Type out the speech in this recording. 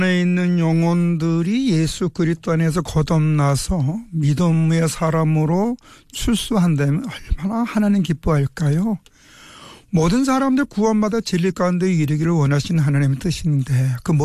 안에 있는 영혼들이 예수 그리스도 안에서 거듭나서 믿음의 사람으로 출소한다면 얼마나 하나님 기뻐할까요? 모든 사람들 구원받아 진리 가운데 이르기를 원하시는 하나님의 뜻인데 그